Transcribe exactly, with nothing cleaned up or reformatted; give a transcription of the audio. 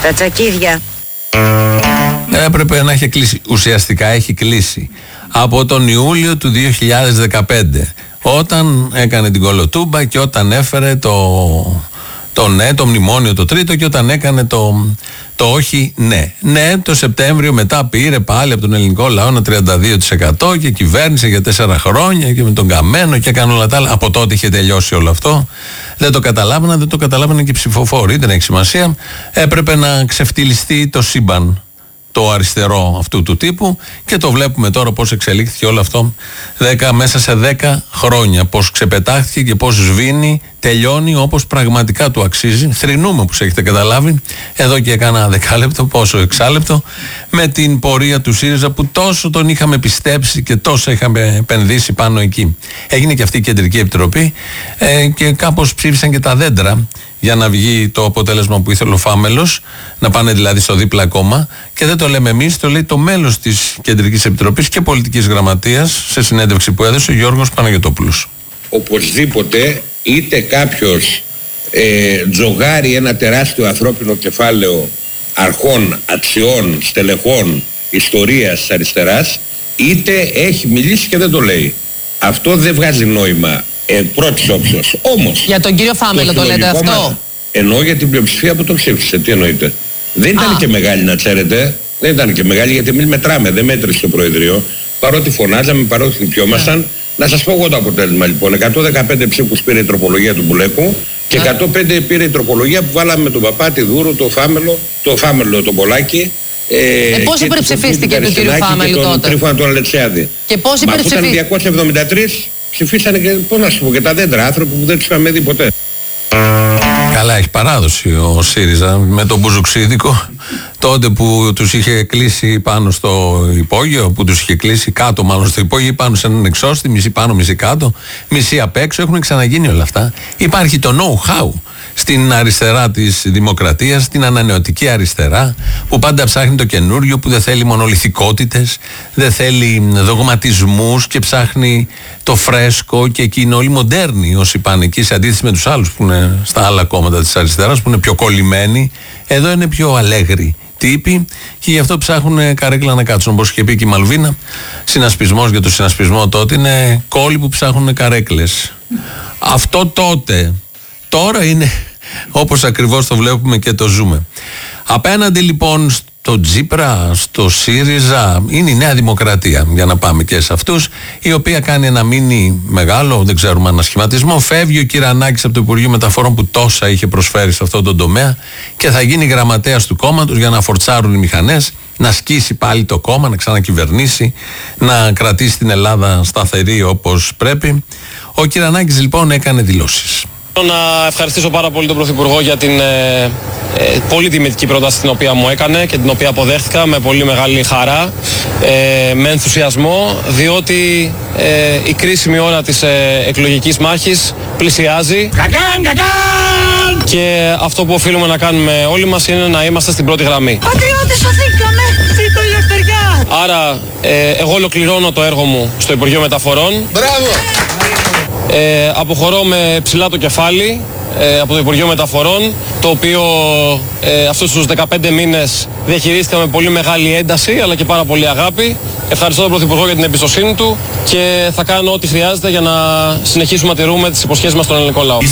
Τα τσακίδια. Έπρεπε να έχει κλείσει. Ουσιαστικά έχει κλείσει από τον Ιούλιο του δύο χιλιάδες δεκαπέντε, όταν έκανε την κολοτούμπα και όταν έφερε το, το ναι, το μνημόνιο το τρίτο, και όταν έκανε το, το όχι ναι. Ναι, το Σεπτέμβριο μετά πήρε πάλι από τον ελληνικό λαό ένα τριάντα δύο τοις εκατό και κυβέρνησε για τέσσερα χρόνια και με τον Καμένο και έκανε όλα τα άλλα. Από τότε είχε τελειώσει όλο αυτό. Δεν το καταλάβαιναν, δεν το καταλάβαιναν και οι ψηφοφόροι. Δεν έχει σημασία. Έπρεπε να ξεφτυλιστεί το σύμπαν, το αριστερό αυτού του τύπου, και το βλέπουμε τώρα πώς εξελίχθηκε όλο αυτό δέκα, μέσα σε δέκα χρόνια. Πώς ξεπετάχθηκε και πώς σβήνει, τελειώνει όπως πραγματικά του αξίζει. Θρηνούμε, όπως έχετε καταλάβει, εδώ και κάνα δεκάλεπτο, πόσο εξάλεπτο, με την πορεία του ΣΥΡΙΖΑ που τόσο τον είχαμε πιστέψει και τόσο είχαμε επενδύσει πάνω εκεί. Έγινε και αυτή η κεντρική επιτροπή ε, και κάπως ψήφισαν και τα δέντρα για να βγει το αποτέλεσμα που ήθελε ο Φάμελος, να πάνε δηλαδή στο δίπλα κόμμα, και δεν το λέμε εμείς, το λέει το μέλος της Κεντρικής Επιτροπής και Πολιτικής Γραμματείας σε συνέντευξη που έδωσε ο Γιώργος Παναγιωτόπουλος. Οπωσδήποτε είτε κάποιος ε, τζογάρει ένα τεράστιο ανθρώπινο κεφάλαιο αρχών, αξιών, στελεχών, ιστορίας της αριστεράς, είτε έχει μιλήσει και δεν το λέει. Αυτό δεν βγάζει νόημα ε, πρώτης όψεως. Όμως, για τον κύριο Φάμελο το, το λέτε αυτό? Μας, εννοώ για την πλειοψηφία που το ψήφισε. Τι εννοείτε? Δεν ήταν Α. και μεγάλη, να ξέρετε. Δεν ήταν και μεγάλη, γιατί εμείς μετράμε, δεν μέτρησε το Προεδρείο. Παρότι φωνάζαμε, παρότι χτυπιόμασταν. Yeah. Να σας πω εγώ το αποτέλεσμα λοιπόν. εκατόν δεκαπέντε ψήφους πήρε η τροπολογία του Μπουλέκου και yeah. εκατόν πέντε πήρε η τροπολογία που βάλαμε με τον Παπάτη, Δούρου, το Φάμελο, το Φάμελο, τον Πολάκη. Ε, ε, πώς υπερψηφίστηκε του κύριου Φάμελου τότε? Και τον Τρίφωνα τον Αλεξιάδη. Και πώς υπερψηφίστηκε? Μα ήταν διακόσια εβδομήντα τρία, ψηφίσανε και, πώς να σου πω, και τα δέντρα, άνθρωποι που δεν τους είχαμε δει ποτέ. Καλά, έχει παράδοση ο ΣΥΡΙΖΑ με τον Μπουζουξίδικο, τότε που τους είχε κλείσει πάνω στο υπόγειο, που τους είχε κλείσει κάτω μάλλον στο υπόγειο, ή πάνω σε έναν εξώστη, μισή πάνω, μισή κάτω, μισή απ' έξω. Έχουν ξαναγίνει όλα αυτά. Υπάρχει το know-how στην αριστερά της δημοκρατίας, στην ανανεωτική αριστερά, που πάντα ψάχνει το καινούριο, που δεν θέλει μονολιθικότητες, δεν θέλει δογματισμούς και ψάχνει το φρέσκο, και εκεί είναι όλοι μοντέρνοι όσοι πάνε εκεί, σε αντίθεση με τους άλλους που είναι στα άλλα κόμματα της αριστεράς, που είναι πιο κολλημένοι. Εδώ είναι πιο αλέγροι τύποι και γι' αυτό ψάχνουν καρέκλα να κάτσουν. Όπως είχε πει και η Μαλβίνα, συνασπισμός για το συνασπισμό τότε είναι κόλλοι που ψάχνουν καρέκλες. Αυτό τότε. Τώρα είναι όπως ακριβώς το βλέπουμε και το ζούμε. Απέναντι λοιπόν στο Τζίπρα, στο ΣΥΡΙΖΑ, είναι η Νέα Δημοκρατία, για να πάμε και σε αυτούς, η οποία κάνει ένα μίνι μεγάλο, δεν ξέρουμε, ανασχηματισμό. Φεύγει ο Κυρανάκης από το Υπουργείο Μεταφορών που τόσα είχε προσφέρει σε αυτό το τομέα και θα γίνει γραμματέας του κόμματος για να φορτσάρουν οι μηχανές, να σκίσει πάλι το κόμμα, να ξανακυβερνήσει, να κρατήσει την Ελλάδα σταθερή όπως πρέπει. Ο Κυρανάκης λοιπόν έκανε δηλώσεις. Να ευχαριστήσω πάρα πολύ τον Πρωθυπουργό για την ε, ε, πολύ τιμητική πρόταση την οποία μου έκανε και την οποία αποδέχτηκα με πολύ μεγάλη χαρά, ε, με ενθουσιασμό, διότι ε, η κρίσιμη ώρα της ε, εκλογικής μάχης πλησιάζει. Κακάν, κακάν! Και αυτό που οφείλουμε να κάνουμε όλοι μας είναι να είμαστε στην πρώτη γραμμή. Πατριώτες, σωθήκαμε! Ζήτω η ελευθεριά! Άρα ε, εγώ ολοκληρώνω το έργο μου στο Υπουργείο Μεταφορών. Μπράβο! Ε, αποχωρώ με ψηλά το κεφάλι ε, από το Υπουργείο Μεταφορών, το οποίο ε, αυτούς τους δεκαπέντε μήνες διαχειρίστηκα με πολύ μεγάλη ένταση αλλά και πάρα πολύ αγάπη. Ευχαριστώ τον Πρωθυπουργό για την εμπιστοσύνη του και θα κάνω ό,τι χρειάζεται για να συνεχίσουμε να τηρούμε τις υποσχέσεις μας στον ελληνικό λαό.